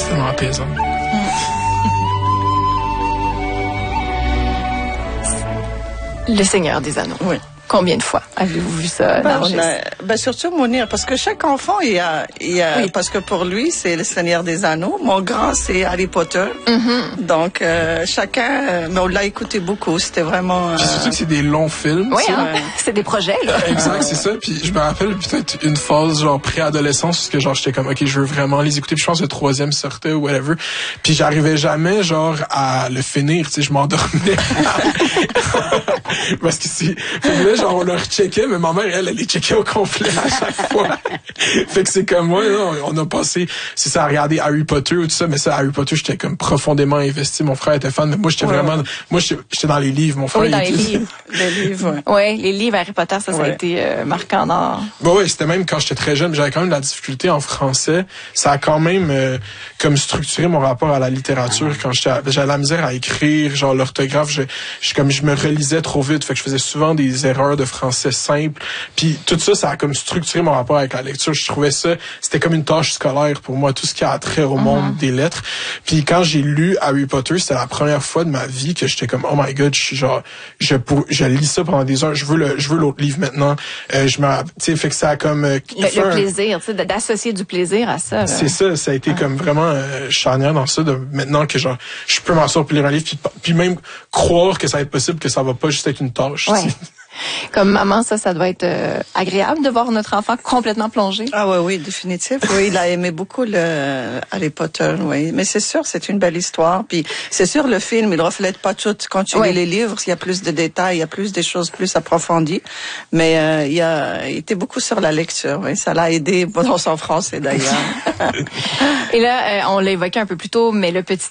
tellement apaisant. Le Seigneur des Anneaux. Oui. Combien de fois avez-vous vu ça? Surtout Mounir, parce que chaque enfant, il y a Oui. parce que pour lui, c'est le Seigneur des Anneaux. Mon grand, c'est Harry Potter. Donc, chacun, mais on l'a écouté beaucoup. C'était vraiment... Puis surtout que c'est des longs films. Oui, ça. hein? C'est des projets, là. Exact, c'est ça. Puis je me rappelle peut-être une phase genre préadolescence où genre j'étais comme ok, je veux vraiment les écouter. Puis je pense que le troisième sortait ou whatever. Puis j'arrivais jamais genre à le finir. Tu sais, je m'endormais parce que c'est. Fait que là, genre on le recheckait, mais ma mère elle les checkait au complet à chaque fois. Fait que c'est comme moi, là, on a passé, c'est ça, à regarder Harry Potter ou tout ça. Mais ça, Harry Potter, j'étais comme profondément investi. Mon frère était fan, mais moi j'étais vraiment, moi j'étais dans les livres. Mon frère Oui, dans il les était... livres. Les livres, ouais. Oui, les livres Harry Potter, ça a été marquant dans... Bah ouais, c'était même quand j'étais très jeune, j'avais quand même de la difficulté en français. Ça a quand même comme structuré mon rapport à la littérature quand j'avais la misère à écrire, genre l'orthographe, je me relisais trop vite, fait que je faisais souvent des erreurs de français simples. Puis tout ça, ça a comme structuré mon rapport avec la lecture. Je trouvais ça, c'était comme une tâche scolaire pour moi, tout ce qui a trait au monde des lettres. Puis quand j'ai lu Harry Potter, c'était la première fois de ma vie que j'étais comme oh my god, je suis genre je lis ça pendant des heures, je veux l'autre livre maintenant. Tu sais, fait que ça a comme le plaisir, tu sais, d'associer du plaisir à ça. Là. C'est ça a été comme vraiment charnière dans ça, de maintenant que genre je peux m'asseoir pour lire un livre, puis même croire que ça va être possible, que ça va pas juste être une tâche. Ouais. Comme maman, ça doit être agréable de voir notre enfant complètement plongé. Ah oui, définitif. Oui, il a aimé beaucoup le Harry Potter, oui. Mais c'est sûr, c'est une belle histoire. Puis c'est sûr, le film, il reflète pas tout. Quand tu lis les livres, il y a plus de détails, il y a plus des choses plus approfondies. Mais il était beaucoup sur la lecture. Oui, ça l'a aidé dans son français d'ailleurs. Et là, on l'a évoqué un peu plus tôt, mais le petit